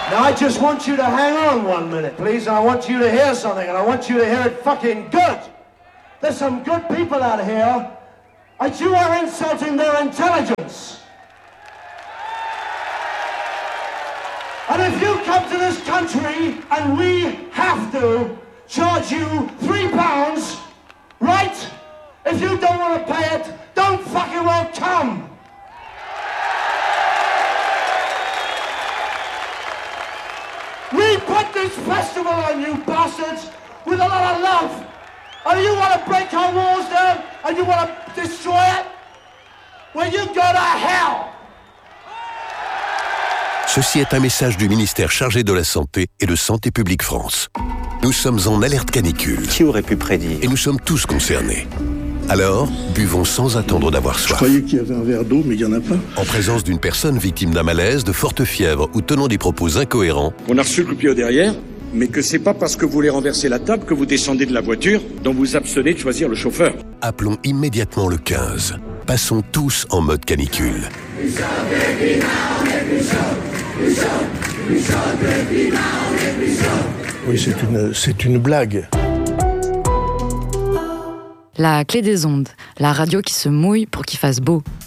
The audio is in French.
Now I just want you to hang on 1 minute, please, and I want you to hear something, and I want you to hear it fucking good. There's some good people out here, and you are insulting their intelligence. And if you come to this country and we have to charge you £3, right? If you don't want to pay it, don't fucking well come. We put this festival on, you bastards, with a lot of love. And you want to break our walls down and you want to destroy it? Well, you go to hell. Ceci est un message du ministère chargé de la Santé et de Santé publique France. Nous sommes en alerte canicule. Qui aurait pu prédire ? Et nous sommes tous concernés. Alors, buvons sans attendre d'avoir soif. Je croyais qu'il y avait un verre d'eau, mais il n'y en a pas. En présence d'une personne victime d'un malaise, de forte fièvre ou tenant des propos incohérents. On a reçu le coup de pied au derrière, mais que c'est pas parce que vous voulez renverser la table que vous descendez de la voiture, dont vous abstenez de choisir le chauffeur. Appelons immédiatement le 15. Passons tous en mode canicule. Oui, c'est une blague. La clé des ondes, la radio qui se mouille pour qu'il fasse beau.